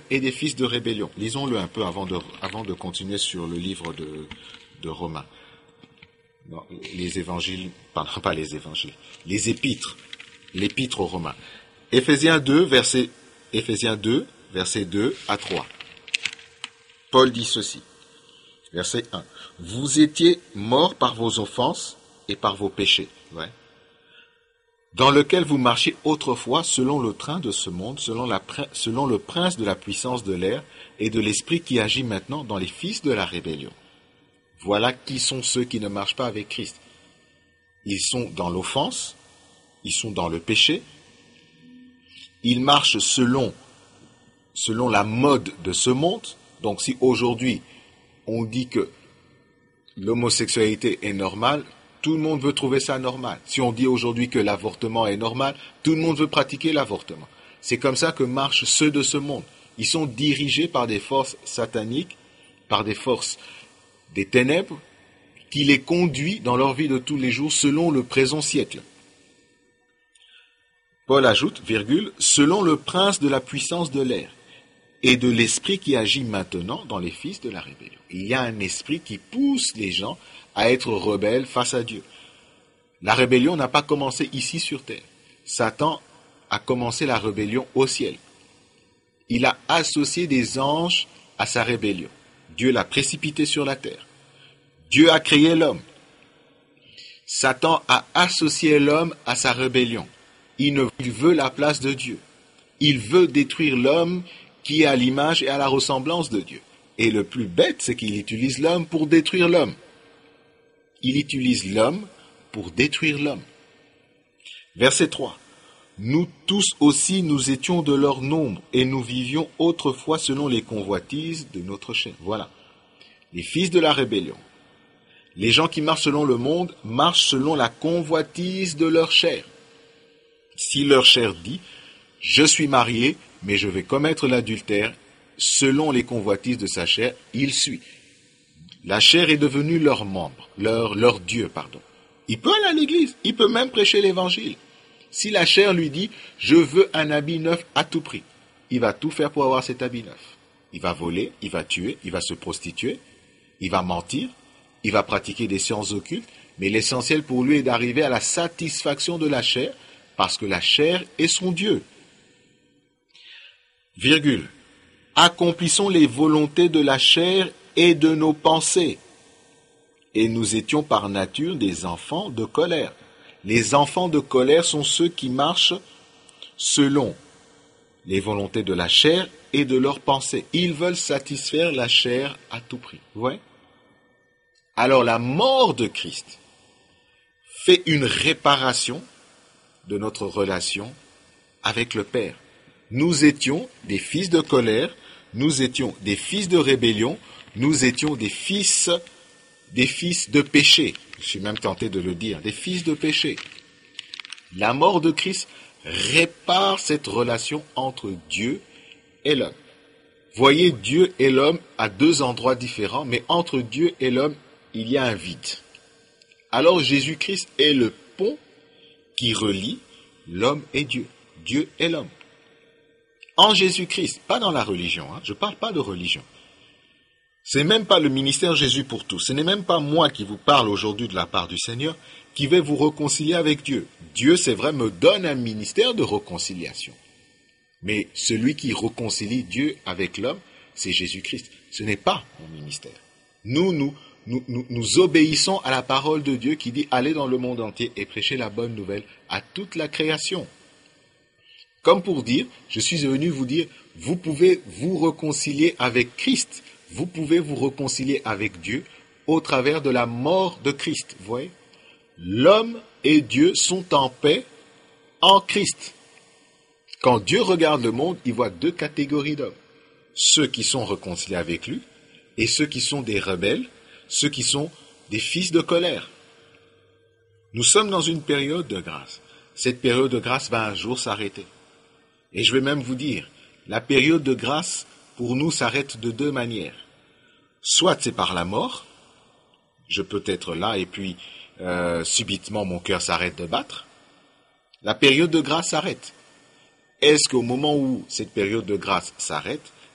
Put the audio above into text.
et des fils de rébellion. Lisons-le un peu avant de continuer sur le livre de Romains. Non, les évangiles, pardon, pas les évangiles, les épîtres, l'épître aux Romains. Éphésiens 2, verset 2 à 3. Paul dit ceci, verset 1. Vous étiez morts par vos offenses et par vos péchés, ouais, dans lequel vous marchiez autrefois selon le train de ce monde, selon le prince de la puissance de l'air et de l'esprit qui agit maintenant dans les fils de la rébellion. Voilà qui sont ceux qui ne marchent pas avec Christ. Ils sont dans l'offense, ils sont dans le péché, ils marchent selon la mode de ce monde. Donc si aujourd'hui on dit que l'homosexualité est normale, tout le monde veut trouver ça normal. Si on dit aujourd'hui que l'avortement est normal, tout le monde veut pratiquer l'avortement. C'est comme ça que marchent ceux de ce monde. Ils sont dirigés par des forces sataniques, par des forces des ténèbres, qui les conduit dans leur vie de tous les jours selon le présent siècle. Paul ajoute, virgule, selon le prince de la puissance de l'air et de l'esprit qui agit maintenant dans les fils de la rébellion. Il y a un esprit qui pousse les gens à être rebelles face à Dieu. La rébellion n'a pas commencé ici sur terre. Satan a commencé la rébellion au ciel. Il a associé des anges à sa rébellion. Dieu l'a précipité sur la terre. Dieu a créé l'homme. Satan a associé l'homme à sa rébellion. Il veut la place de Dieu. Il veut détruire l'homme qui est à l'image et à la ressemblance de Dieu. Et le plus bête, c'est qu'il utilise l'homme pour détruire l'homme. Il utilise l'homme pour détruire l'homme. Verset 3. Nous tous aussi, nous étions de leur nombre, et nous vivions autrefois selon les convoitises de notre chair. Voilà. Les fils de la rébellion. Les gens qui marchent selon le monde marchent selon la convoitise de leur chair. Si leur chair dit, je suis marié, mais je vais commettre l'adultère, selon les convoitises de sa chair, il suit. La chair est devenue leur membre, leur Dieu, pardon. Il peut aller à l'église, il peut même prêcher l'évangile. Si la chair lui dit, je veux un habit neuf à tout prix, il va tout faire pour avoir cet habit neuf. Il va voler, il va tuer, il va se prostituer, il va mentir, il va pratiquer des sciences occultes, mais l'essentiel pour lui est d'arriver à la satisfaction de la chair, parce que la chair est son Dieu. Virgule. Accomplissons les volontés de la chair et de nos pensées. Et nous étions par nature des enfants de colère. Les enfants de colère sont ceux qui marchent selon les volontés de la chair et de leurs pensées. Ils veulent satisfaire la chair à tout prix. Vous voyez ? Alors la mort de Christ fait une réparation de notre relation avec le Père. Nous étions des fils de colère, nous étions des fils de rébellion, nous étions des fils de péché. Je suis même tenté de le dire, des fils de péché. La mort de Christ répare cette relation entre Dieu et l'homme. Voyez Dieu et l'homme à deux endroits différents, mais entre Dieu et l'homme, il y a un vide. Alors Jésus-Christ est le pont qui relie l'homme et Dieu, Dieu et l'homme. En Jésus-Christ, pas dans la religion, je ne parle pas de religion. Ce n'est même pas le ministère Jésus pour tous. Ce n'est même pas moi qui vous parle aujourd'hui de la part du Seigneur qui vais vous réconcilier avec Dieu. Dieu, c'est vrai, me donne un ministère de réconciliation. Mais celui qui réconcilie Dieu avec l'homme, c'est Jésus-Christ. Ce n'est pas mon ministère. Nous obéissons à la parole de Dieu qui dit « Allez dans le monde entier et prêchez la bonne nouvelle à toute la création ». Comme pour dire, je suis venu vous dire, vous pouvez vous réconcilier avec Christ. Vous pouvez vous réconcilier avec Dieu au travers de la mort de Christ. Vous voyez ? L'homme et Dieu sont en paix en Christ. Quand Dieu regarde le monde, il voit deux catégories d'hommes. Ceux qui sont réconciliés avec lui et ceux qui sont des rebelles, ceux qui sont des fils de colère. Nous sommes dans une période de grâce. Cette période de grâce va un jour s'arrêter. Et je vais même vous dire, la période de grâce, pour nous, s'arrête de deux manières. Soit c'est par la mort, je peux être là et puis subitement mon cœur s'arrête de battre. La période de grâce s'arrête. Est-ce qu'au moment où cette période de grâce s'arrête,